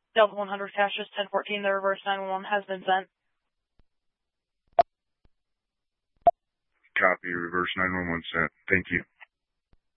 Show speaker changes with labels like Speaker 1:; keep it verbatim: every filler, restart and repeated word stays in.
Speaker 1: Delta one hundred Cassius ten fourteen, the reverse nine one one has been sent.
Speaker 2: Copy, reverse nine one one sent. Thank you.